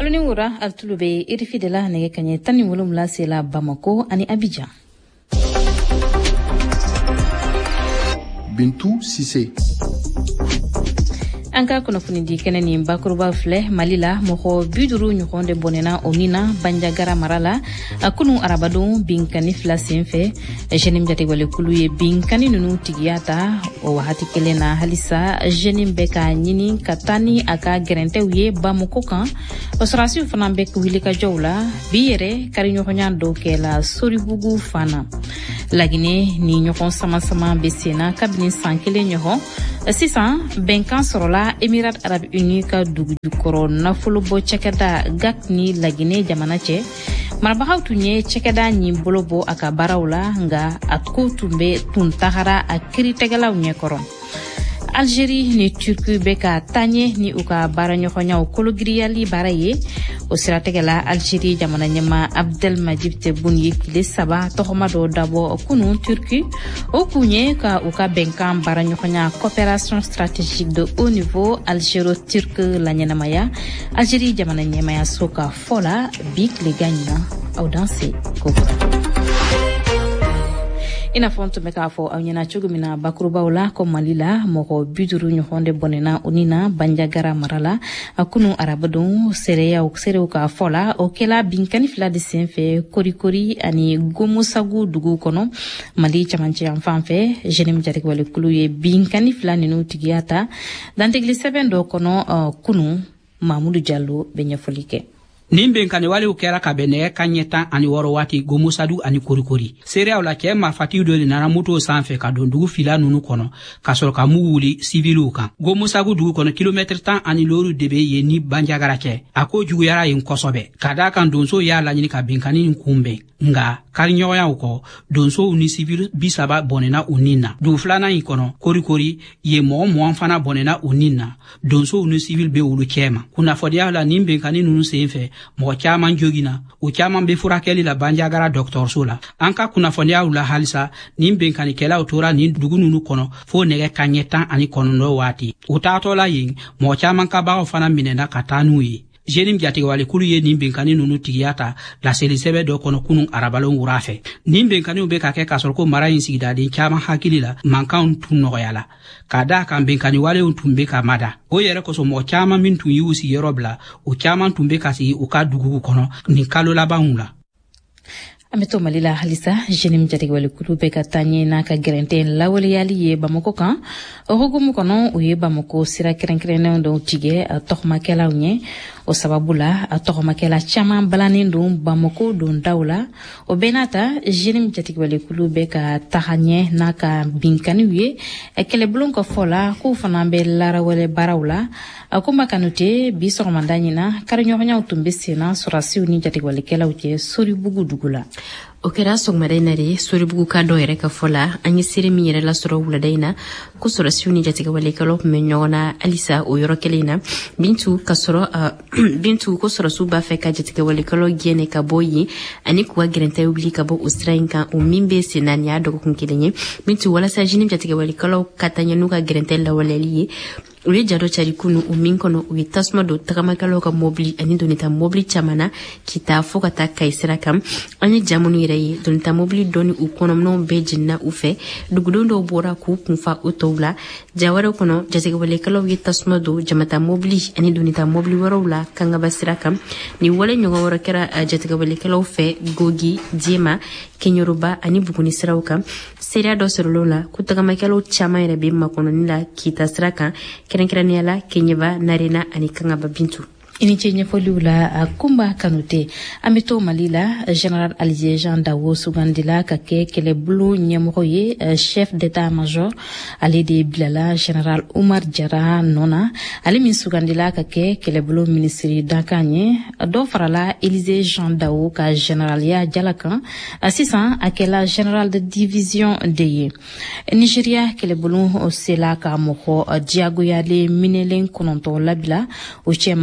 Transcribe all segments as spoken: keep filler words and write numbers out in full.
Kibaruni wura altulube irifidela nege kanye tani wolumla sela Bamako ani Abidjan. Bintou Sissé. Anka kuna funidi kene ni bakuruba fle malila moko biduru nyukonde bonena onina banjagara marala akunu arabadon binkani fla senfe jenim jate wale kuluye binkani nunu tigiyata o wahati kelena halisa jenim beka nyini katani aka gerente uye Bamako kan osrasi fana bek wilika jawla biyere kari nyokonya do kela soribugu fana lagine ni nyokon sama sama besena kabini sankele nyoko sisan benkan sorola Emirat Arab Unis ka dugu jukoro nafolo bo cekeda gak ni lagine jamana ce marbahaw tunye cekeda ni bolobo aka barawla nga atko tumbe tuntahara akiri tegalaw nyekoron Algérie ni Turquie beka tanye ni uka baranyo khonya kologriali baraye o sirategala Algérie jamana nyama Abdelmadjid Tebboune yekile saba tohomado dabo kunu Turquie o kunye ka uka benkan baranyo khonya coopération stratégique de haut niveau algéro-turque la nyanamaya Algérie jamana nyama ya soka fola bik le gagna audanse ko ina fonto meka fo awnyana chugumina bakuruba wala ko malila moko biduru nyonde bonena unina banjagara marala akunu arabadon sereya o sere ka fola o kela binkani fla de senfe korikori ani gomusagu dugu kono mali chamanchi amfanfe jenim jare wale kuluye binkani fla ninu tigiyata dantegli sebendo kono uh, kunu Mamadou Diallo benyafolike Nimbe nkane wale ukera kabene kanyeta ani woro wati gomusadu ani korikori. Sere awla ke marfati udoli nana muto sanfe ka dondugu fila nunu kono kasol ka muwuli civilu kan. Gomusagu dugu kono kilometre tan ani loru debe ye ni banjagara ke. Ako jugu yara yin kosobe. Kada kan donso ya la nyini ka binkani nkumbe. Nga kari nyoya uko donso uni civilu bisaba bonena unina. Du flana yin kono korikori ye mo mo fana bonena unina. Donso uni civilu be ulu kema. Kuna fodi awla nimbe nkani nunu senfe mo chaman jogina o chaman be furakeli la banjagara docteur sola anka kuna fonya ula halisa nimbe kan kela otora ni dugununu kono fo nege kanyeta ani kono no wati utato la yin mo chaman ka ba ofana minena katanui jenim jati wale kulu ye nimbe kan nunu tigiyata la selisebe do kono kunun arabalon urafe nimbe kan ube ka ke kasol ko marayin sigida din chaman hakilila mankan tunno yala kada kan ben kan wale untumbe ka mada o yere ko so mo chama min tun yusi yerobla o chama tumbe kasi o ka dugu kono ni kalo la banula Ameto malila halisa jenim jati wale kulu beka tanye na ka gerente la wale yali ye Bamako kan ohugumu kono uye Bamako sira kerenkrene ndo tige tokma kela unye o sababula tokma kela chama balani ndo Bamako don daula o benata jenim jati wale kulu beka tahanye na ka binkani uye ekele blonko fola ku fanambe lara wale barawla akuma kanute biso mandanyina karinyo nya utumbe sena surasi uni jati wale kela uche sori bugu dugula O kera sogmadaina re soribugu ka do yere ka fola anyi sire mi yere la soro wuladaina ku soro siuni jatiga wale kalo menyona alisa o yoro kelina bintu ka soro uh, bintu ko soro suba fe ka jatiga wale kalo gene ka boyi ani kuwa gerente ubli ka bo ustrainka o mimbe senania do kunkelenye bintu wala sa jinim jatiga wale kalo katanya nuka gerente la wale liye Ule jado chari kunu uminkono uwe tasma do takamakalo ka mobili ani donita mobili chamana kita foka ta kaisera kam ani jamunu iraye donita mobili doni ukono mno bejina ufe dugudondo bora ku kunfa utowla jawara kono jazega wale kalo uwe tasma do jamata mobili ani donita mobili warawla kanga basira kam ni wale nyonga wara kera uh, jazega wale kalo ufe gogi jema kenyoruba ani bukuni sirauka seria do serolola kutakamakalo chama ira bimma kono nila kita siraka kerenkeraniala kenyeva narena ani kangaba bintu ini chenye folula kumba kanute ameto malila general Alié Jean Dawo sugandila kake kele blu nyemoye chef d'état major ali de bilala general Oumar Diarra nona ali min sugandila kake kele blu ministre dakanye do farala Élysée Jean Dawo ka general ya jalakan assistant akela general de division de Nigeria kele blu osela ka moko diago yale minelen kononto labila o chema de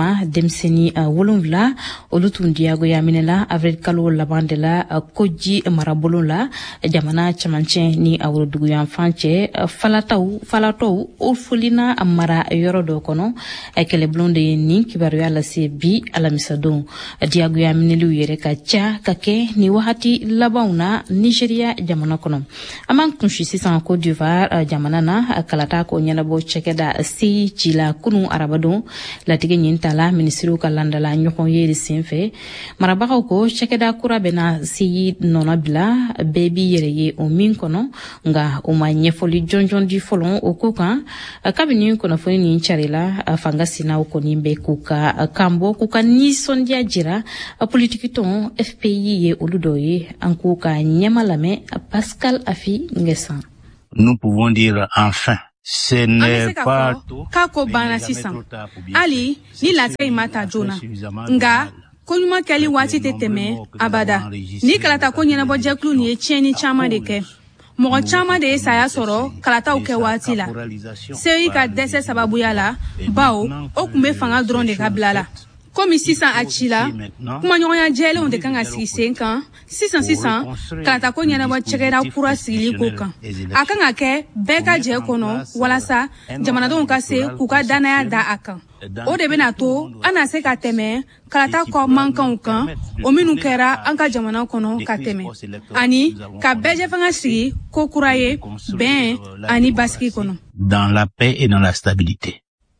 demseni wolonvla olu tun diyagoya minela avril kalo laban de la koji marabolo la jamana camancɛ ni a woroduguyan fan cɛ falataw falataw o folina mara yɔrɔ dɔ kɔnɔ kɛlɛbulon de ye nin kibaruya lase bi alamisadon diyagoya mineliw yɛrɛ ka ca ka kɛ ni wagati labanw na Nigeria jamana kɔnɔ an b'an kunsi sisan Côte d'Ivoire jamana na kalata ko ɲɛnabɔ cɛkɛda seyi ci la kunu arabadon latigɛ ɲin ta la minisiriw ka landala ɲɔgɔn ye senfɛ marabagaw ko cɛkɛda kura bɛna seyi nɔnɔ bila bɛɛ b'i yɛrɛ ye o min kɔnɔ nga o ma ɲɛfɔli jɔnjɔn di fɔlɔ o ko kan kabini kunnafoni nin carila fanga sinaw kɔni bɛ k'u ka kanbɔ k'u ka nisɔndiya jira politiki tɔn F P I ye olu dɔ ye an k'u ka ɲɛma lamɛn Pascal Afi Ngesan. Nous pouvons dire enfin ce n'est pas tout kako bana sisan ali ni latigɛ ma ta joona nga ko ɲuman kɛli waati tɛ tɛmɛ abada ni kalata ko ɲɛnabɔ jɛkulu ni ye tiɲɛni caman de kɛ mɔgɔ caman de ye saya sɔrɔ kalataw kɛ waati la seyi ka dɛsɛ sababuya la bawo o kun bɛ fanga dɔrɔn de ka bila la komi sisan a ci la kuma ɲɔgɔnya jɛlenw de kan ka sigi sen kan sisan sisan kalata ko ɲɛnabɔ cɛkɛda kura sigili ko kan a kan ka kɛ bɛɛ ka jɛ kɔnɔ walasa jamanadenw ka se k'u ka danaya da a kan o de bɛna to an na se ka tɛmɛ kalata kɔ mankanw kan o minnu kɛra an ka jamana kɔnɔ ka tɛmɛ ani ka bɛɛ jɛfanga sigi ko kura ye bɛn ani basigi kɔnɔ dans la paix et dans la stabilité.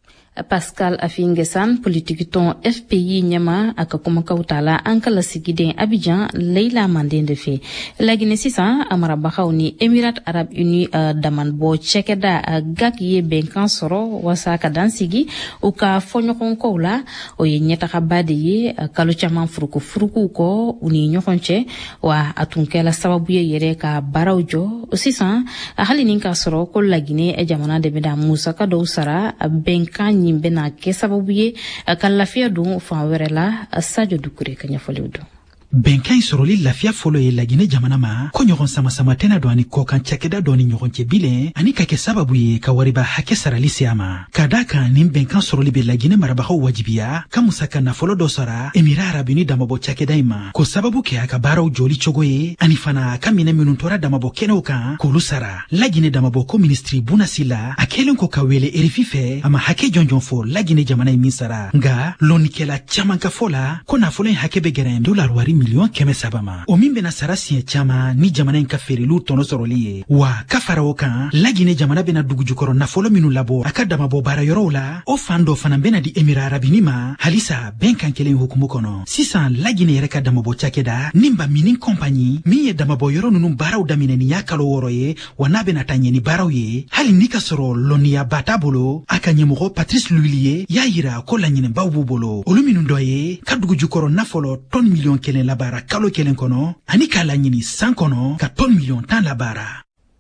Pascal Afingesan politiki tɔn F P I ɲɛma a ka kumakaw ta la an ka lasigiden Abidjan Leila Manden de fɛ lagine sisan a marabagaw ni Emirat Arab Uni uh, damanbɔ cɛkɛda uh, G A C ye bɛnkan sɔrɔ wasa ka dan sigi u ka fɔɲɔgɔnkɔw la o ye ɲɛtagaba de ye uh, kalo caman furuku furukuw kɔ u ni ɲɔgɔn cɛ wa a tun kɛla sababu ye yɛrɛ ka baaraw jɔ sisan uh, hali nin k'a sɔrɔ ko lagine jamana de bɛna musaka dɔw sara uh, bɛnkan nin bɛna kɛ sababu ye ka lafiya don fan wɛrɛ la Sadio Dukure ka ɲɛfɔliw don. bɛnkan sɔrɔli lafiya fɔlɔ ye Laginɛ jamana ma ko ɲɔgɔn samasama tɛna don ani kɔkan cakɛda dɔ ni ɲɔgɔn cɛ bilen ani ka kɛ sababu ye ka wariba hakɛ sarali se a ma ka da kan nin bɛnkan sɔrɔli bɛ Laginɛ marabagaw wajibiya ka musaka nafolo dɔ sara Emira Arabuni damabɔ cakɛda in ma ko sababu kɛ a ka baaraw jɔli cogo ye ani fana ka minɛ minnu tora damabɔ kɛnɛw kan k'olu sara Laginɛ damabɔ ko ministri Bunasila a kɛlen ko ka wele R F I fɛ a ma hakɛ jɔnjɔn fɔ Laginɛ jamana in min sara nga lɔnnikɛla caman ka fɔ la ko nafolo in hakɛ bɛ gɛrɛ dolar wari miliyɔn kɛmɛ saba ma o min bɛna sara siɲɛ caman ni jamana in ka feereliw tɔnɔ sɔrɔli ye wa ka fara o kan Laginɛ jamana bɛna dugu jukɔrɔ nafolo minnu labɔ a ka damabɔ baara yɔrɔw la o fan dɔ fana bɛna di Emira Arabuni ma halisa bɛnkan kelen hukumu kɔnɔ sisan Laginɛ yɛrɛ ka damabɔ cakɛda Nimba Mining Company min ye damabɔ yɔrɔ ninnu baaraw daminɛ nin y'a kalo wɔɔrɔ ye wa n'a bɛna taa ɲɛ ni baaraw ye hali ni ka sɔrɔ lɔnniyaba t'a bolo a ka ɲɛmɔgɔ Patrice Luili y'a yira ko laɲinɛbaw b'u bolo olu minnu dɔ ye ka dugu jukɔrɔ nafolo tɔn miliyɔn kelen labaara kalo kelen kɔnɔ ani k'a laɲini san kɔnɔ ka tɔn miliyɔn tan labaara.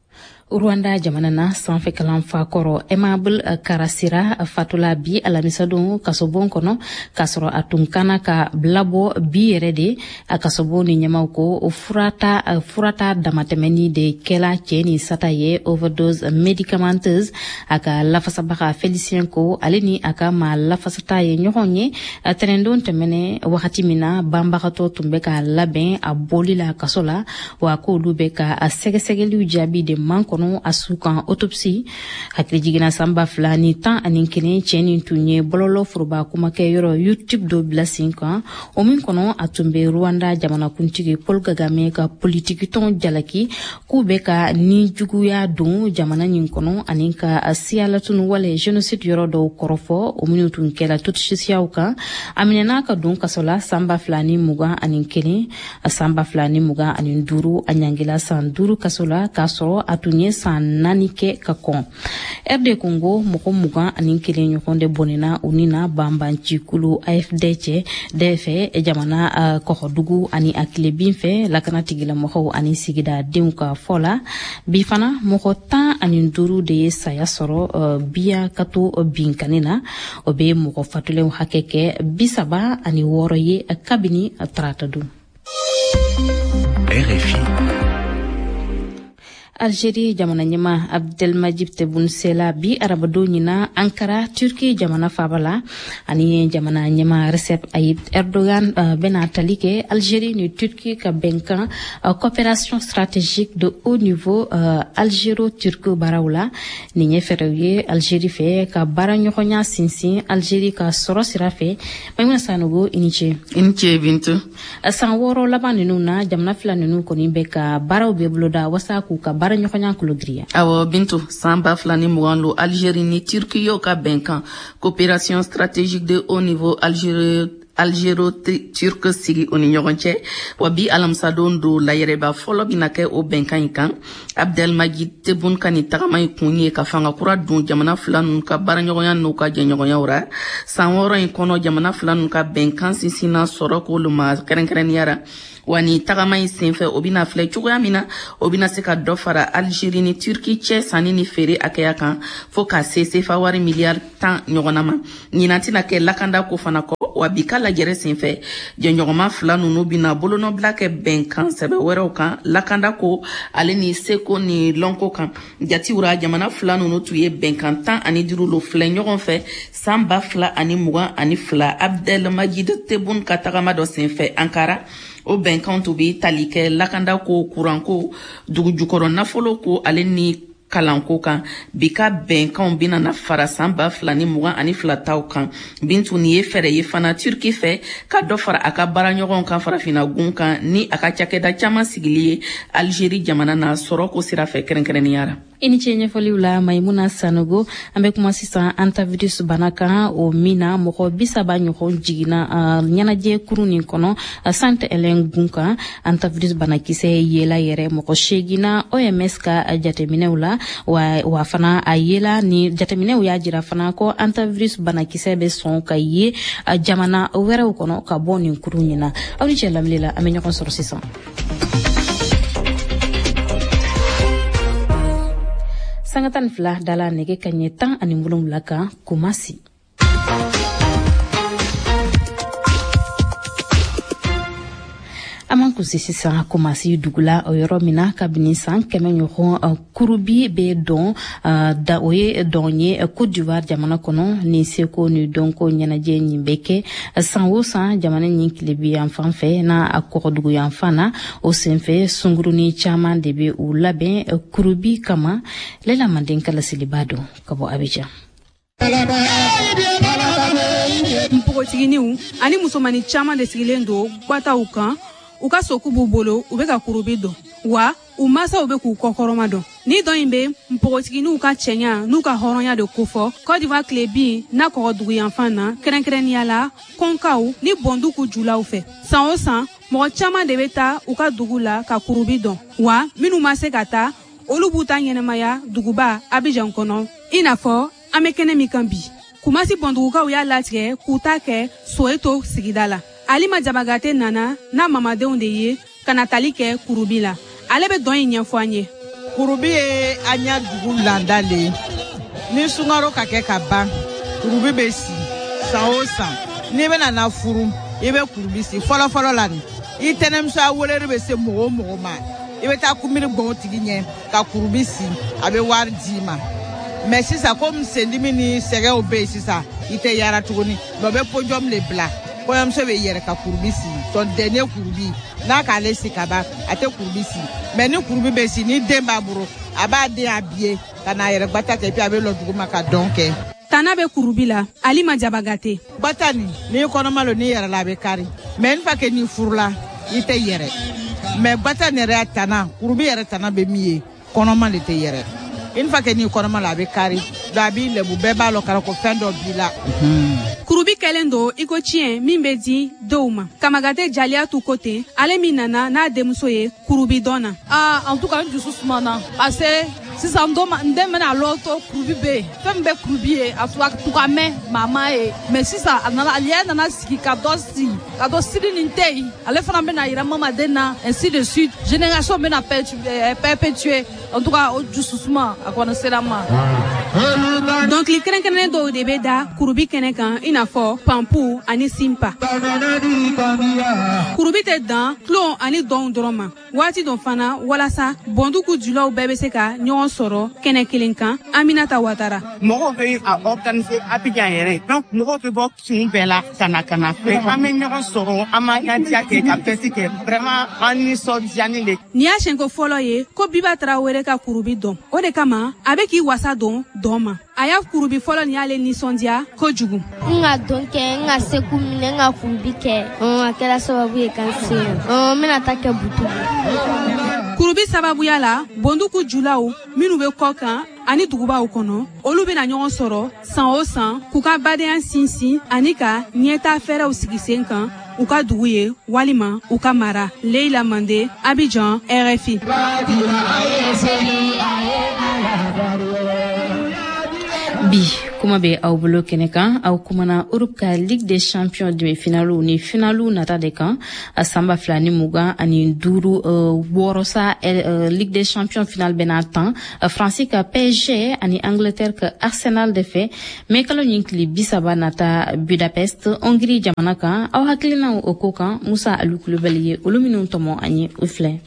Rwanda jamana na sanfɛ kalanfa kɔrɔ Aimable Karasira fatula bi alamisadon kasobon kɔnɔ kasɔrɔ a tun kana ka bilabɔ bi yɛrɛ de a kasobon ni ɲɛmaw ko furata furata damatɛmɛni de kɛla cɛ ni sata ye overdose medicamenteuse a ka lafasabaga Felicien ko ale ni a ka ma lafasata ye ɲɔgɔn ye tɛnɛndon tɛmɛnɛ wagati min na banbagatɔ tun bɛ ka labɛn a bɔli la kaso la wa k'olu bɛ ka a sɛgɛsɛgɛliw jaabi de man kɔnɔ a su kan autopsie hakili jigina sanba fila ni tan ani kelen cɛ nin tun ye bɔlɔlɔ foroba kumakɛ yɔrɔ YouTube dɔ bila sen kan o min kɔnɔ a tun bɛ Rwanda jamanakuntigi Paul Kagame ka politiki tɔn jalaki k'u bɛ ka ni juguya don jamana nin kɔnɔ ani ka siyalatunu wale génocide yɔrɔ dɔw kɔrɔfɔ o minnu tun kɛra tutisiyaw kan a minɛna ka don kasola sanba fila ni mugan ani kelen sanba fila ni mugan ani duuru a ɲangila san duuru kasola k'a sɔrɔ a tun ye san naani kɛ ka kɔn R D Congo mɔgɔ mugan ani kelen ɲɔgɔn de bɔnɛna u ni na banbancikulu A F D cɛ de fɛ jamana uh, kɔkɔdugu ani a tilebin fɛ lakanatigilamɔgɔw ani sigida denw ka fɔ la bi fana mɔgɔ tan ani duuru de ye saya sɔrɔ uh, biya ka to uh, binkani na o bɛ mɔgɔ fatulenw hakɛ kɛ bi saba ani wɔɔrɔ ye uh, kabini uh, tarata dun. R F I Algérie jamana nyama Abdelmajid Tebboune Sela bi arabado nyina Ankara Turki jamana fabala ani jamana nyama Recep Tayyip Erdogan uh, bena talike Algérie ni Turki ka benkan uh, coopération stratégique de haut niveau uh, algéro-turco barawla ni nye ferewie Algérie fe ka bara nyokonya sinsin Algérie ka soro sirafe maymuna sanogo iniche iniche bintu uh, san woro laban nuna jamana fila nunu koni be ka baraw be bloda wasa ku ka bara nyokonya kulodria awo bintu samba flani muwanlo Algérie ni Turki yo ka benkan coopération stratégique de haut niveau Algérie algéro-turc sigi oni ñogonche wabi alamsa don do la yereba folo binake o benkan kan Abdelmajid Tebboune kani tagamay kunye ka fanga kura dun jamana fulan ka bara ñogonya no ka je ñogonya ura sanworo en kono jamana fulan ka benkan sisina soro ko luma keren keren yara wani tagamay senfe obina fle chugoya mina obina se ka do fara Algérie ni Turki che sani ni fere akaya kan fo ka sese fa wari milliard tan ñogonama ñinati na ke lakanda ko fana ko wabika la jere senfe je ñogoma fla nunu bina bolono blake benkan sebe wero kan lakanda ko ale ni seko ni lonko kan jati ura jamana fla nunu tuye benkan tan ani dirulo fle ñogon fe samba fla ani mugan ani fla Abdelmajid Tebboune ka tagama do senfe Ankara o benkan to bi talike lakanda ko kuranko dugu jukoro nafolo ko ale ni kalanko kan bika benkan bina na fara samba flani mugan ani fila taw kan bintu ni ye fere ye fana Turki fe ka do fara aka bara ɲɔgɔn kan farafina gun kan ni aka cakɛda caman sigili ye Algérie jamana na sɔrɔ ko sira fɛ kɛrɛnkɛrɛnniyara ini ce ɲɛfɔliw la Maimuna Sanogo an bɛ kuma sisan antivirus bana kan o min na mɔgɔ bisaba ɲɔgɔn jigina uh, ɲɛnajɛ kurun nin kɔnɔ uh, Sainte Hélène gun kan antivirus banakisɛ yela yɛrɛ mɔgɔ segina O M S ka uh, jateminɛw la wa, wa fana a yela ni jateminɛw y'a jira fana ko antivirus banakisɛ bɛ sɔn ka ye uh, jamana wɛrɛw kɔnɔ ka bɔ nin kurun nin na aw ni cɛ lamɛnli la an bɛ ɲɔgɔn sɔrɔ sisan. Sangatan fila dala nege kanye tan ani wolonwula kan Kumasi. Aman kusi sisan Kumasi dugula o yɔrɔ min na kabini san kɛmɛ ɲɔgɔn uh, kurubi bɛ dɔn uh, da o ye dɔn ye uh, Côte d'Ivoire jamana kɔnɔ ni seko ni dɔnko ɲɛnajɛ nin bɛ kɛ uh, san o san jamana nin tile bi yan fan fɛ n'a a kɔgɔdugu yan fan na o senfɛ sungurunin caman de bɛ u labɛn uh, kurubi kama Lela Manden kalasili b'a dɔn ka bɔ Abidjan. Npogotiginiw ani musomani caman de sigilen don gwataw kan u ka soku b'u bolo u bɛ ka kurubi dɔn wa u masaw bɛ k'u kɔkɔrɔma dɔn ni dɔn in bɛ npogotiginiw ka cɛɲa n'u ka hɔrɔnya de kofɔ Côte d'Ivoire tile bin n'a kɔgɔdugu yanfan na kɛrɛnkɛrɛnniya la kɔnkaw ni bɔndu k'u julaw fɛ san o san mɔgɔ caman de bɛ taa u ka dugu la ka kurubi dɔn wa minnu ma se ka taa olu b'u ta ɲɛnamaya duguba Abidjan kɔnɔ i n'a fɔ an bɛ kɛnɛ min kan bi Kumasi bɔndugukaw y'a latigɛ k'u ta kɛ Soweto sigida la Alima Jabagate nana n'a mamadenw de ye ka na tali kɛ kurubi la ale bɛ dɔn in ɲɛfɔ an ye kurubi ye an ɲa dugu landa le ye ni sunkaro ka kɛ ka ban kurubi bɛ si san o san n'i bɛna na furu i bɛ kurubi si fɔlɔfɔlɔ la ni i tɛnɛmuso a weleli bɛ se mɔgɔ o mɔgɔ ma i bɛ taa kumiri gbɔn o tigi ɲɛ ka kurubi si a bɛ wari d'i ma mɛ sisan komi sendimi ni sɛgɛw bɛ yen sisan i tɛ yara tuguni mɛ o bɛ pojɔm le bila kɔɲɔmuso bɛ yɛrɛ ka kurubi si tɔn dɛnɛ kurubi n'a k'ale si ka ban a tɛ kurubi si mɛ ni kurubi bɛ si ni den b'a bolo a b'a den a biye ka n'a yɛrɛ gbata kɛ puis a bɛ lɔ dugu ma ka dɔn kɛ. Tana bɛ kurubi la Alima Jabagate. Gbata nin n'i kɔnɔma lo n'i yɛrɛ la a bɛ kari mɛ une fois que n'i furula i tɛ yɛrɛ mɛ gbata nin yɛrɛ tana kurubi yɛrɛ tana bɛ min ye kɔnɔma de tɛ yɛrɛ une fois que n'i kɔnɔma la a bɛ kari donc a b'i lebu bɛɛ b'a lɔ kara ko fɛn dɔ b'i la. Kurubi kɛlen don i ko tiɲɛ min bɛ di dɔw ma Kamagate Jaliyatu ko ten ale min nana n'a denmuso ye kurubi dɔn na. Ah, en tout cas n dusu sumana parce que sisan n den bɛna lɔ to kurubi bɛ yen fɛn min bɛ kurubi ye a tun ka mɛn mama ye mais sisan a nana ale nana sigi ka dɔ sigi ka dɔ siri nin tɛ yen ale fana bɛna yira mamaden na ainsi de suite génération bɛna perpétuer en tout cas o dusu suma a kɔni sera ma. donc li kɛrɛnkɛrɛnnen dɔw de bɛ da kurubi kɛnɛ kan i n'a fɔ pampu ani simpa. kurubi tɛ dan tulon ani dɔnw dɔrɔn ma waati dɔ fana walasa bɔndugu julaw bɛɛ bɛ se ka ɲɔgɔn sɔrɔ kɛnɛ kelen kan Aminata Ouattara. mɔgɔw bɛ a organiser Abidjan yɛrɛ donc mɔgɔw bɛ bɔ sun bɛɛ la ka na ka na fɛ an bɛ ɲɔgɔn sɔrɔ an ma ɲantiya kɛ ka fɛsi kɛ vraiment an nisɔndiyani le. Nin y'a siɲɛko fɔlɔ ye ko Biba Traoré ka kurubi dɔn o de kama a bɛ k'i wasa dɔn dɔn ma a y'a kurubi fɔlɔ nin y'ale nisɔndiya kojugu. n ka dɔn kɛ n ka seku minɛ n ka kurubi kɛ a kɛra sababu ye kan se n bɛna taa kɛ butugu. kurubi sababuya la bonduku julaw minnu bɛ kɔ kan ani dugubaw kɔnɔ olu bɛna ɲɔgɔn sɔrɔ san o san k'u ka badenya sinsin ani ka ɲɛta fɛrɛw sigi sen kan u ka dugu ye walima u ka mara. Leila Mande, Abidjan, R F I. Bi kuma be aw bolo kɛnɛ kan aw kumana Europe ka Ligue des Champions demi-finale ni finale nata de kan a sanba fila ni mugan ani duuru wɔɔrɔ sa Ligue des Champions finale bɛna tan France ka P S G ani Angleterre ka Arsenal de fɛ mais kalo ɲin tili bi saba nata Budapest Hongrie jamana kan aw hakilina o ko kan Musa Alu Kulubali ye olu minnu tɔmɔ an ye u filɛ.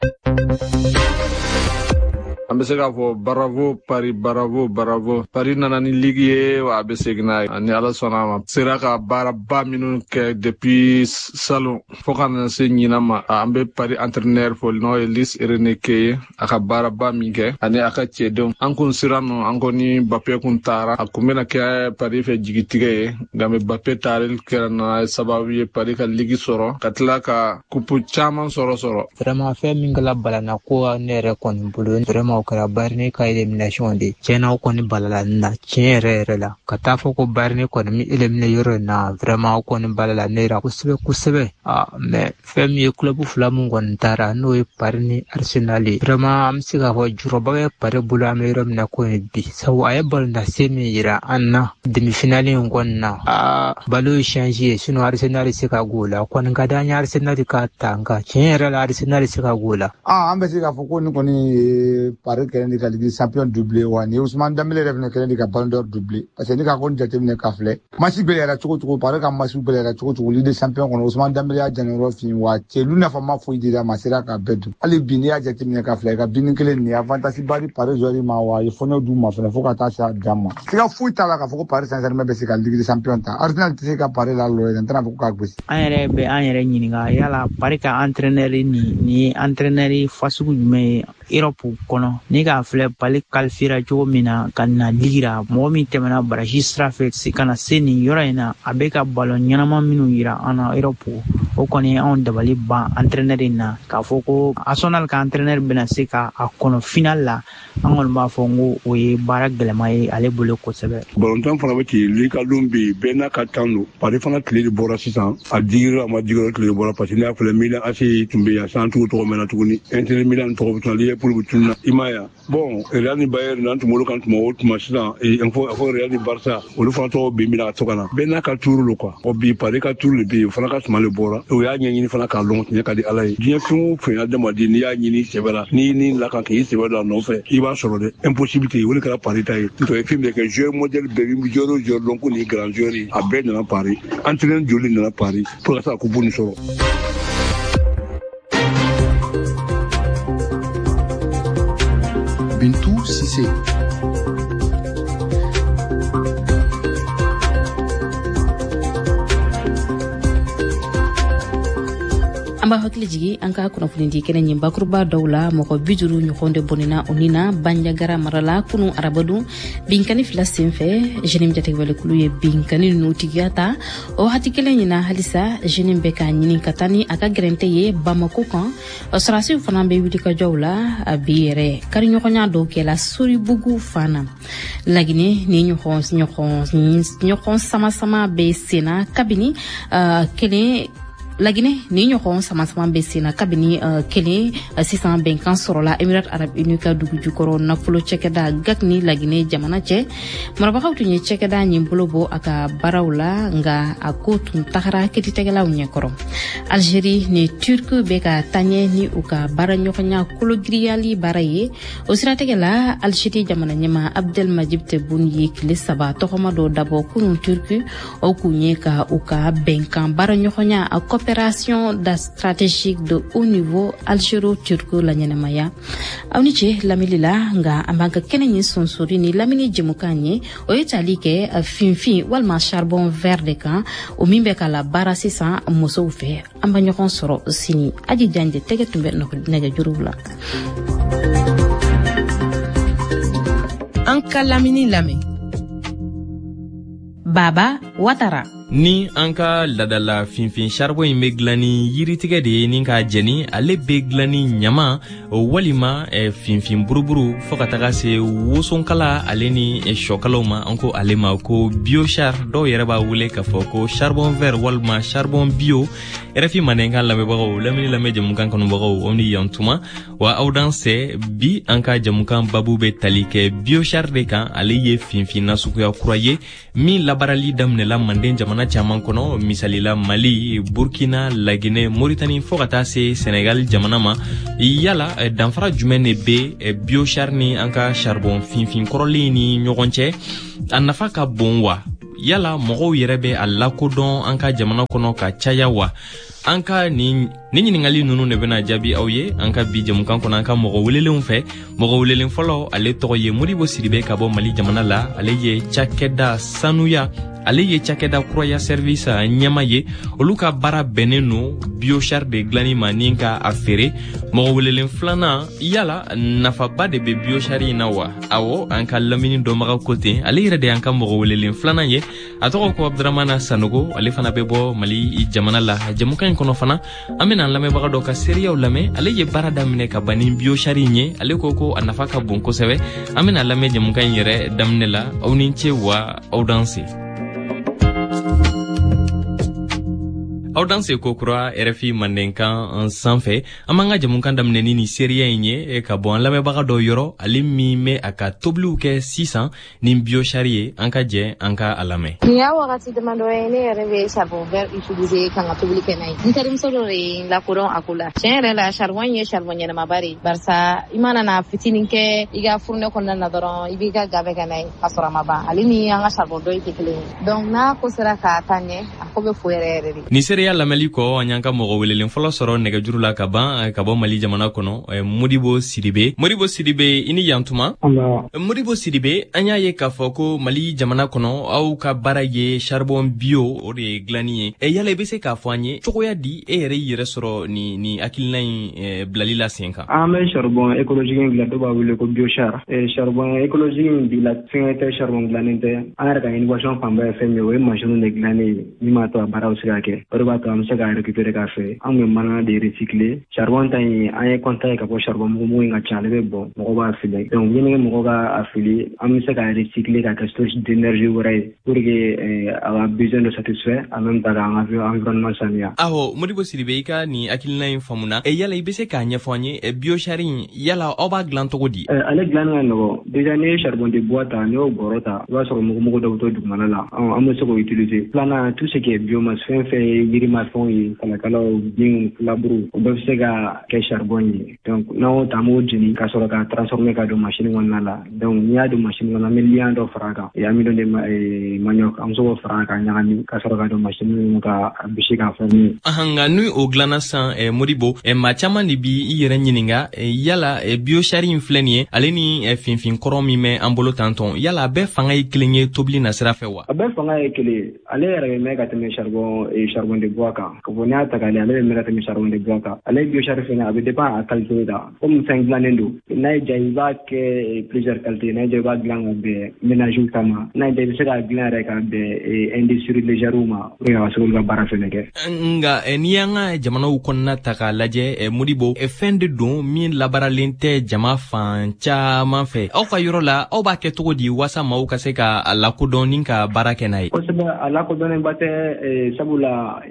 An bɛ se k'a fɔ bravo Paris bravo bravo Paris nana ni ligue ye wa a bɛ segin n'a ye ani Ala sɔnna a ma sera ka baaraba minnu kɛ depuis salon fo ka na se ɲinan ma an bɛ Paris entraîneur fo n'o ye Luis Enrique ye a ka baaraba min kɛ ani a ka cɛdenw an kun sera nɔ an ko ni Mbappé kun taara a kun bɛna kɛ Paris fɛ jigitigɛ ye nka Mbappé taarali kɛra na sababu ye Paris ka ligue sɔrɔ ka tila ka coupe caman sɔrɔ sɔrɔ. Vraiment fɛn min kɛla balana ko ne yɛrɛ kɔni bolo vraiment o kɛra Bayern ka élimination de tiɲɛna o kɔni balala na tiɲɛ yɛrɛ yɛrɛ la ka taa fɔ ko Bayern kɔni mi éliminer yɔrɔ na vraiment o kɔni balala ne yɛrɛ kosɛbɛ kosɛbɛ ah mais fɛn min ye club fila mun kɔni taara n'o ye Paris ni Arsenal ye vraiment an bɛ se k'a fɔ jurɔba bɛ Paris bolo an bɛ yɔrɔ min na ko ye bi sabu a ye balonda-se min yira an na demi-finale in kɔni na ah balo ye change ye sinon Arsenal se ka go la kɔni ka di an ye Arsenal ka ta nka tiɲɛ yɛrɛ la Arsenal se ka go la. ah an bɛ se k'a fɔ ko ni kɔni Paris kɛlen de ka Ligue champion doublé wa ni Ousmane Dembélé yɛrɛ fana kɛlen de ka Ballon d'Or doublé parce que ni ka kɔni jateminɛ ka filɛ match bɛɛ yɛrɛ cogo cogo Paris ka match bɛɛ yɛrɛ cogo cogo Ligue des champions kɔnɔ Ousmane Dembélé y'a jɛnɛyɔrɔ fin wa cɛlu nafama foyi dira ma sera ka bɛɛ dun hali bi n'i y'a jateminɛ ka filɛ ka bini kelen nin avantage ba di Paris joueur ma wa ye fɔɲɔ d'u ma fana fo ka taa se a dan ma siga foyi t'a la k'a fɔ ko Paris Saint-Germain bɛ se ka Ligue des champions ta Arsenal tɛ se ka Paris la lɔ yɛrɛ n tɛna fɔ ko k'a gosi. An yɛrɛ bɛ an yɛrɛ ɲininka yala Paris ka entraîneur ni ni entraîneur fasugu jumɛn ye Europe kɔnɔ ni k'a filɛ Paris qualifiera cogo min na ka na ligue la mɔgɔ min tɛmɛna baraji sira fɛ ka na se nin yɔrɔ in na a bɛ ka ballon ɲɛnama minnu yira an na Europe o kɔni ye anw dabali ban entraîneur in na k'a fɔ ko Arsenal ka entraîneur bɛna se ka a kɔnɔ final la an kɔni b'a fɔ n ko o ye baara gɛlɛma ye ale bolo kosɛbɛ. Ballon fana bɛ ten ligue don bɛ yen bɛɛ n'a ka temps don Paris fana tile de bɔra sisan a digira a ma digira tile de bɔra parce que n'i y'a filɛ Milan A C tun bɛ yan san tugu tɔgɔ mɛnna tuguni Inter Milan tɔgɔ bɛ tuna Liverpool bɛ tuna i ma ye bon Real ni Bayern n'an tun bolo kan tuma o tuma sisan il faut faut Real ni Barça olu fana tɔgɔ bɛ mina a to kana bɛɛ n'a ka tour lo quoi o bi Paris ka tour le bɛ yen o fana ka tuma le bɔra o y'a ɲɛɲini fana k'a lɔn tiɲɛ ka di Ala ye diɲɛ fɛn o fɛn adamaden n'i y'a ɲini sɛbɛ la n'i ni lakan k'i sɛbɛ don a nɔfɛ i b'a sɔrɔ dɛ impossibilité o de kɛra Paris ta ye n'o ye film de kɛ joueur modèle bɛɛ bi joueur o joueur lɔn ko ni grand joueur ye a bɛɛ nana Paris entraîneur joli nana Paris pour ka se ka coupe nin sɔrɔ. Bintou Cissé. an b'a hakili jigi an ka kunnafoni di kɛnɛ ɲin bakuruba dɔw la mɔgɔ bi duuru ɲɔgɔn de bɔnɛna o ni na banjagara mara la kunu arabadu binkani fila senfɛ jenim jategwalekulu ye binkani ninnu tigiya ta o hati kelen ɲina halisa jenim bɛ k'a ɲini ka taa ni a ka gɛrɛntɛ ye bamako kan sɔrasiw fana bɛ wuli ka jɔw la a bi yɛrɛ kariɲɔgɔnya dɔw kɛla soribugu fana laginɛ ni ɲɔgɔn ɲɔgɔn ɲɔgɔn sama sama bɛ senna kabini uh, kelen lagine ni ɲɔgɔn sama-sama bɛ sen na kabini uh, kelen uh, sisan bɛnkan sɔrɔla Emirate Arab Unis ka dugu jukɔrɔ nafolo cɛkɛda G A C ni lagine jamana cɛ marabagaw tun ye cɛkɛda ɲin bolo bɔ a ka baaraw la nga a ko tun tagara ketitigɛlaw ɲɛkɔrɔ. Algérie ni Turki bɛ ka taɲɛ ni u ka baara ɲɔgɔnya kologiriyali baara ye o siratigɛ la Algérie jamana ɲɛma Abdelmadjid Tebboune ye tile saba tɔgɔma dɔ dabɔ kunun Turki o kun ye ka u ka bɛnkan baara ɲɔgɔnya a coopération da stratégique de haut niveau Algéro-Turco la ɲɛnamaya. Aw ni ce lamɛnni la nga an b'an ka kɛnɛ ɲin sonsori ni lamini jɛmukan ye o ye tali kɛ finfin walima charbon vert de kan o min bɛ ka la baara sisan musow fɛ an ba ɲɔgɔn sɔrɔ sini aji janje tɛgɛ tun bɛ nɛgɛjuruw la. An ka lamini lamɛn. Baba Watara. Ni an ka ladala finfin charbon in bɛ dilan ni yiritigɛ de ye ni ka jɛni ale bɛ dilan ni ɲama walima eh, finfin buruburu fo ka taga se wosonkala ale ni eh, sɔkalaw ma an ko ale ma ko biochar dɔw yɛrɛ b'a wele k'a fɔ ko charbon vert walima charbon bio rfi mandenkan lamɛnbagaw lamini lamɛn jamukan kanubagaw aw ni yantuma wa aw dan sɛ bi an ka jamukan babu bɛ tali kɛ biochar de kan ale ye finfin nasuguya kura ye min labarali daminɛla manden jamana caman kɔnɔ misalila Mali, Burkina, Lagine, Mauritanie fo ka taa se Senegal jamana ma yala danfara jumɛn de bɛ biochar ni an ka charbon finfin kɔrɔlen ni ɲɔgɔn cɛ a nafa ka bon wa yala mɔgɔw yɛrɛ bɛ a lakodɔn an ka jamana kɔnɔ ka caya wa an ka ni ni ɲiningali nunu de bɛna jaabi aw ye an ka bi jamukan kɔnɔ an ka mɔgɔ welelenw fɛ mɔgɔ welelen fɔlɔ ale tɔgɔ ye Modibo Sidibe ka bɔ Mali jamana la ale ye cakɛda sanuya ale ye cakɛda kuraya service ɲɛma ye olu ka baara bɛnnen no biochar de dilanni ma ni ka a feere mɔgɔ welelen filanan yala nafaba de bɛ biochar in na wa awɔ an ka lamini dɔnbaga ko ten ale yɛrɛ de an ka mɔgɔ welelen filanan ye a tɔgɔ ko Abdramana Sanogo ale fana bɛ bɔ Mali jamana la jamukan in kɔnɔ fana an bɛna lamɛnbaga dɔ ka seereyaw lamɛn ale ye baara daminɛ ka ban ni biochar in ye ale ko ko a nafa ka bon kosɛbɛ an bɛna lamɛn jamukan in yɛrɛ daminɛ la aw ni ce wa aw danse. aw danse ko kura rfi mandenkan sanfɛ an b'an ka jamukan daminɛ ni seereya in ye ka bɔ an lamɛnbaga dɔ yɔrɔ ale min bɛ a ka tobiliw kɛ sisan ni biochar ye an ka jɛ an ka a lamɛn. Nin y'a wagati damadɔ ye ne yɛrɛ bɛ charbon vert utiliser kan ka tobili kɛ n'a ye n terimuso dɔ de ye n lakodɔn a ko la tiɲɛ yɛrɛ la charbon ye charbon ɲɛnamaba de ye barisa i mana na fitinin kɛ i ka furunɛ kɔnɔna na dɔrɔn i b'i ka ga bɛɛ kɛ n'a ye ka sɔrɔ a ma ban ale ni an ka charbon dɔ tɛ kelen ye donc n'a ko sera k'a ta ɲɛ a ko bɛ fo yɛrɛ yɛrɛ de. Ni seereya lamɛnli kɔ an y'an ka mɔgɔ welelen fɔlɔ sɔrɔ nɛgɛjuru la ka ban ka bɔ Mali jamana kɔnɔ Modibo Sidibe. Modibo Sidibe i ni yantuma. Modibo Sidibe an y'a ye k'a fɔ ko Mali jamana kɔnɔ aw ka baara ye charbon bio o de ye dilanni ye e yala i bɛ se k'a fɔ an ye cogoya di e yɛrɛ yɛrɛ sɔrɔ ni ni hakilina in bilali la sen kan. An bɛ charbon écologique in dilan dɔw b'a wele ko biochar charbon écologique in bi la fɛngɛ tɛ charbon dilannen tɛ an yɛrɛ ka innovation fanba ye fɛn min ye o ye machine de dilannen ye min b'a to a baaraw bɛ se ka kɛ o de b'a to an bɛ se k'a récupérer k'a fɛ an bɛ mana de recycler charbon ta in an ye constat ye ka bɔ charbon mugu in ka ca ale bɛ bɔn mɔgɔw b'a fili donc ni mɔgɔw b'a fili an bɛ se k'a recycler k'a kɛ source d'énergie wɛrɛ ye pour que a ka besoin de satisfait en même temps k'an ka environnement sanuya. Awɔ Modibo Sidibe i ka nin hakilina in faamuna e yala i bɛ se k'a ɲɛfɔ an ye biochar in yala aw b'a dilan cogo di. ale dilanni ka nɔgɔ déjà n'i ye charbon de bois ta n'i y'o bɔrɔ ta i b'a sɔrɔ mugu mugu dɔ bɛ to dugumana la an bɛ se k'o utiliser filanan tout ce qui est biomasse fɛn fɛn ye yirimafɛnw ye kalakalaw binw filaburu o bɛɛ bɛ se ka kɛ charbon ye donc n'an y'o ta an b'o jeni ka sɔrɔ k'a transformer ka don machine kɔnɔna la donc n'i y'a don machine kɔnɔ an bɛ liant dɔ fara a kan an bɛ don de manioc an bɛ se k'o fara a kan ɲagami ka sɔrɔ ka don machine kɔnɔ ka bisi k'a fɛn min ye. Nka ni o dilanna sisan Modibo maa caman de bi i yɛrɛ ɲininka yala biochar in filɛ nin ye ale ni finfin kɔrɔ min bɛ an bolo tantɔn yala a bɛɛ fanga ye kelen ye tobili na sira fɛ wa. A bɛɛ fanga ye kelen ale yɛrɛ bɛ mɛn ka tɛmɛ charbon charbon de bois kan ka fɔ n'i y'a ta k'ale ale bɛ mɛn ka tɛmɛ charbon de bois kan ale biochar fɛnɛ a bɛ dépend a qualité la comme fɛn dilannen don n'a ye ja i b'a kɛ plusieurs qualités n'a ye ja i b'a dilan ka bɛn ménages ta ma n'a ye ja i bɛ se k'a dilan yɛrɛ ka bɛn industrie légère ma pour que a ka se k'olu ka baara fɛnɛ kɛ. Nka n'i y'an ka jamanaw kɔnɔna ta k'a lajɛ Modibo fɛn de don min labaaralen tɛ jama fan caman fɛ aw ka yɔrɔ la aw b'a kɛ cogo di walasa maaw ka se ka a lakodɔn ni ka baara kɛ n'a ye. Kosɛbɛ a lakodɔnnenba tɛ sabula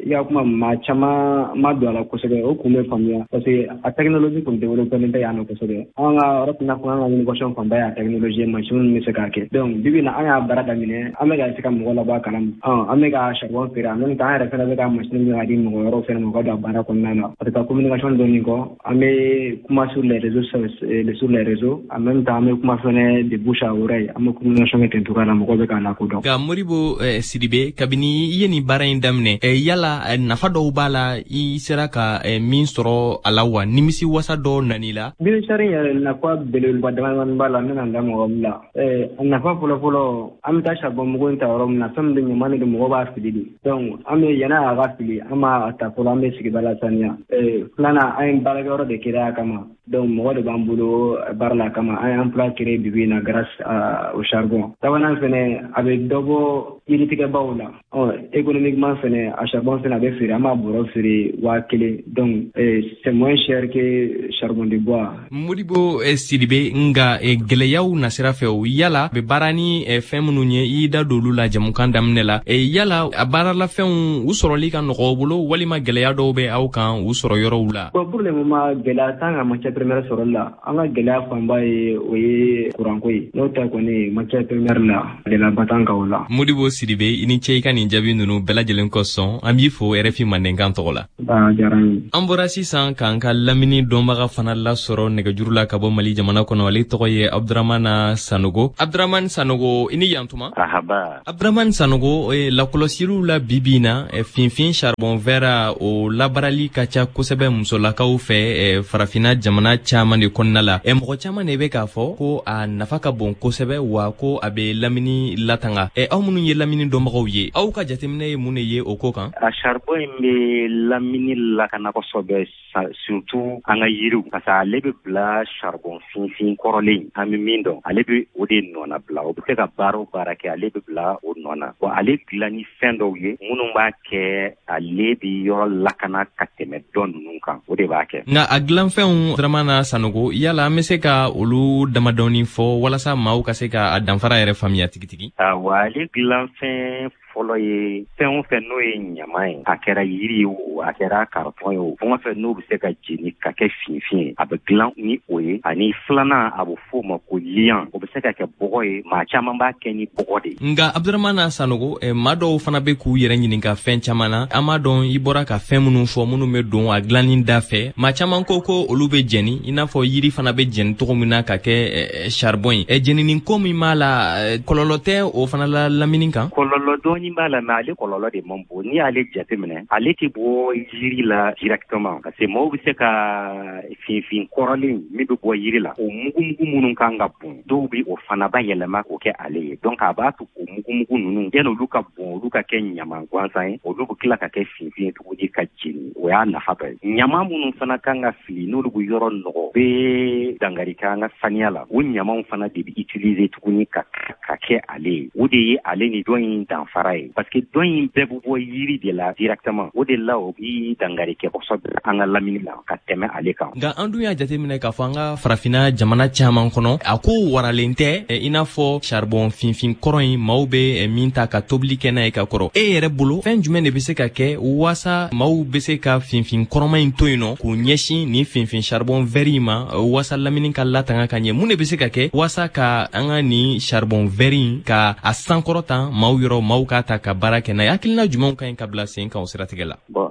i ka kuma maa caman ma don a la kosɛbɛ o kun bɛ faamuya parce que a technologie kun développelen tɛ yan nɔ kosɛbɛ an ka yɔrɔ tɛna fɔ an ka innovation fanba y'a technologie machine min bɛ se k'a kɛ donc bibi na an y'a baara daminɛ an bɛ ka se ka mɔgɔ labɔ a kalama an bɛ ka charbon feere en même temps an yɛrɛ fana bɛ ka machine min ka di mɔgɔ wɛrɛw fana ma u ka don a baara kɔnɔna na parce que communication dɔɔnin kɔ an bɛ kuma sur les réseaux sur les réseaux en même temps an bɛ kuma fana de bouche à oreille an bɛ communication kɛ ten cogoya la mɔgɔw bɛ k'a lakodɔn. Nka Moribo Sidibe kabini i ye nin baara in daminɛ yala nafa dɔw b'a la i sera ka min sɔrɔ a la wa nimisi wasa dɔ nani la. Bilisari yɛrɛ nafa belebeleba damadɔni b'a la n bɛna n da mɔgɔ min la a nafa fɔlɔfɔlɔ an bɛ taa charbon mugu in ta yɔrɔ min na fɛn min bɛ ɲaman de mɔgɔ b'a fili de donc an bɛ yan'a a ka fili an b'a ta fɔlɔ an bɛ sigida la saniya filanan an ye baarakɛyɔrɔ de kɛra a kama donc mɔgɔ de b'an bolo baara la kama an ye emploi créé bibi in na grâce au charbon sabanan fɛnɛ a bɛ dɔ bɔ yiritigɛbaw la économiquement fɛnɛ a charbon fɛnɛ a bɛ feere an b'a bɔrɔ feere waa kelen donc c'est moins cher que charbon de bois. Modibo Sidibe nga gɛlɛyaw nasira fɛ o yala bɛ baara ni fɛn minnu ye i da d'olu la jamukan daminɛ la yala a baara la fɛnw u sɔrɔli ka nɔgɔ bolo walima gɛlɛya dɔw bɛ aw kan u sɔrɔ yɔrɔw la. Bon pour le moment gɛlɛya t'an ka matière première sɔrɔli la an ka gɛlɛya fanba ye o ye courant ko ye n'o tɛ kɔni matière première la gɛlɛyaba t'an kan o la. Modibo Sidibe i ni ce i ka nin jaabi ninnu bɛɛ lajɛlen kosɔn an b'i fo R F I Mandenkan tɔgɔ la. Aa diyara n ye. An bɔra sisan k'an ka lamini dɔnbaga fana lasɔrɔ nɛgɛjuru la ka bɔ Mali jamana kɔnɔ ale tɔgɔ ye Abdramana Sanogo. Abdramana Sanogo i ni yantuma. Ahaba. Abdramana Sanogo lakɔlɔsiliw la bibi na finfin charbon vert o labarali ka ca kosɛbɛ musolakaw fɛ farafina jamana caman de kɔnɔna la mɔgɔ caman de bɛ k'a fɔ ko a nafa ka bon kosɛbɛ wa ko a bɛ lamini latanga aw minnu ye lamini dɔnbagaw ye aw ka jateminɛ ye mun de ye o ko kan. A charbon in bɛ lamini lakana kosɛbɛ surtout an ka yiriw parce que ale bɛ bila charbon finfin kɔrɔlen an bɛ min dɔn ale bɛ o de nɔna bila o bɛ se ka baara o baara kɛ ale bɛ bila o nɔna bon ale dilan ni fɛn dɔw ye minnu b'a kɛ ale bɛ yɔrɔ lakana ka tɛmɛ dɔn ninnu kan o de b'a kɛ. Nka a dilanfɛnw Abdramana Sanogo yala an bɛ se ka olu damadɔni fɔ walasa maaw ka se ka a danfara yɛrɛ faamuya tigitigi. Awɔ ale dilanfɛn fɔlɔ ye fɛn o fɛn n'o ye ɲaman ye a kɛra yiri ye o a kɛra kartɔn ye o fɛn o fɛn n'o bɛ se ka jeni ka kɛ finfin ye a bɛ dilan ni o ye ani filanan a bɛ f'o ma ko liyan o bɛ se ka kɛ bɔgɔ ye maa caman b'a kɛ ni bɔgɔ de. Nka Abdramana Sanogo maa dɔw fana bɛ k'u yɛrɛ ɲininka fɛn caman na an b'a dɔn i bɔra ka fɛn minnu fɔ minnu bɛ don a dilanni da fɛ maa caman ko ko olu bɛ jeni i n'a fɔ yiri fana bɛ jeni cogo min na ka kɛ charbon ye jenini ko min b'a la kɔlɔlɔ tɛ o fana la lamini kan. Kɔlɔlɔ dɔɔni b'a la mais ale kɔlɔlɔ de man bon n'i y'ale jateminɛ ale tɛ bɔ yiri la directement parce que maaw bɛ se ka finfin kɔrɔlen min bɛ bɔ yiri la o mugumugu minnu kan ka bon dɔw bɛ o fana ba yɛlɛma k'o kɛ ale ye donc a b'a to o mugumugu ninnu yanni olu ka bon olu ka kɛ ɲaman gansan ye olu bɛ tila ka kɛ finfin tuguni ka jeni o y'a nafa dɔ ye ɲaman minnu fana kan ka fili n'olu bɛ yɔrɔ nɔgɔ bɛ dangari kɛ an ka saniya la o ɲamanw fana de bɛ utiliser tuguni ka ka kɛ ale ye o de ye ale ni dɔn in danfara ye parce que dɔn in bɛɛ bɛ bɔ yiri de la directement o de la o bɛ dangari kɛ kosɛbɛ an ka lamini la ka tɛmɛ ale kan. Nka an dun y'a jateminɛ k'a fɔ an ka farafina jamana caman kɔnɔ a ko waralen tɛ i n'a fɔ charbon finfin kɔrɔ in maaw bɛ min ta ka tobili kɛ n'a ye ka kɔrɔ e yɛrɛ bolo fɛn jumɛn de bɛ se ka kɛ waasa maaw bɛ se ka finfin kɔrɔma in to yen nɔ k'u ɲɛsin ni finfin charbon vert in ma waasa lamini ka latanga ka ɲɛ mun de bɛ se ka kɛ waasa ka an ka ni charbon vert in ka a sankɔrɔta maaw yɔrɔ maaw k'a ta ka baara kɛ n'a ye hakilina jumɛnw ka ɲi ka bila sen kan o siratigɛ la. Bon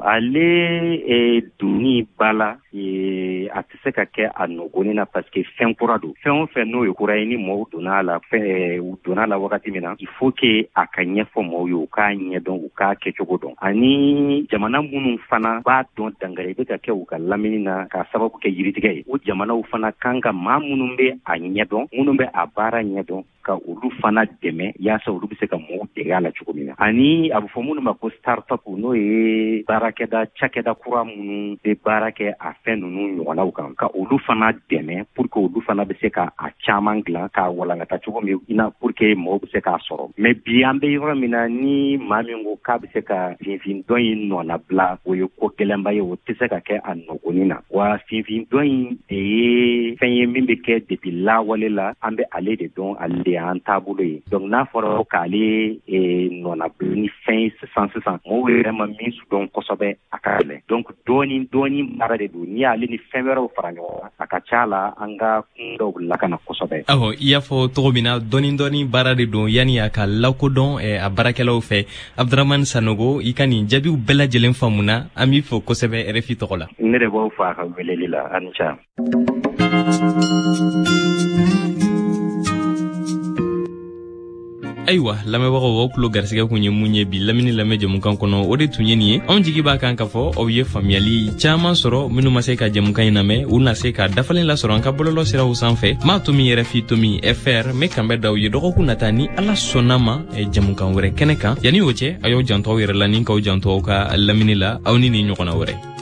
ale donni ba la a tɛ se ka kɛ a nɔgɔni na parce que fɛn kura don fɛn o fɛn n'o ye kura ye ni maaw donna a la fɛn u donna a la wagati min na il faut que a ka ɲɛfɔ maaw ye u k'a ɲɛdɔn u k'a kɛcogo dɔn ani jamana minnu fana b'a dɔn dangare bɛ ka kɛ u ka lamini na k'a sababu kɛ yiritigɛ ye o jamanaw fana kan ka maa minnu bɛ a ɲɛdɔn minnu bɛ a baara ɲɛdɔn ka olu fana dɛmɛ yaasa olu bɛ se ka maaw dege a la cogo min na ani a bɛ fɔ minnu ma ko start-up n'o ye baarakɛda cakɛda kura minnu bɛ baara kɛ a fɛn ninnu ɲɔgɔnnaw kan ka olu fana dɛmɛ pour que olu fana bɛ se ka a caman dilan k'a walankata cogo min na pour que maaw bɛ se k'a sɔrɔ mais bi an bɛ yɔrɔ min na ni maa min ko k'a bɛ se ka finfin dɔn in nɔna bila o ye ko gɛlɛnba ye o tɛ se ka kɛ a nɔgɔni na wa finfin dɔn in de ye fɛn ye min bɛ kɛ depuis lawale la an bɛ ale de dɔn ale de y'an taabolo ye donc n'a fɔra k'ale nɔna ni fɛn sisan sisan mɔgɔw yɛrɛ ma min su dɔn kosɛbɛ a ka gɛlɛn donc dɔɔni dɔɔni baara de don n'i y'ale ni fɛn wɛrɛw fara ɲɔgɔn kan a ka ca la an ka kun dɔw lakana kosɛbɛ. Awɔ i y'a fɔ cogo min na dɔɔni dɔɔni baara de don yanni a ka lakodɔn a baarakɛlaw fɛ. Abdramane Sanogo i ka nin jaabiw bɛɛ lajɛlen faamuna an b'i fɔ kosɛbɛ R F I tɔgɔ la. Ne de b'aw fɔ a ka weleli la a ni ca. Ayiwa lamɛnbagaw o kulo garisɛgɛ kun ye mun ye bi lamini lamɛn jamukan kɔnɔ o de tun ye nin ye anw jigi b'a kan ka fɔ aw ye faamuyali caman sɔrɔ minnu ma se ka jamukan in lamɛn u na se ka dafalen lasɔrɔ an ka bɔlɔlɔ siraw sanfɛ maa to min R F I to min F R me kan bɛ da u ye dɔgɔkun nata ni ala sɔnna ma jamukan wɛrɛ kɛnɛ kan yanni o cɛ a y'aw janto aw yɛrɛ la ni k'aw janto aw ka lamini la aw ni nin ɲɔgɔnna wɛrɛ.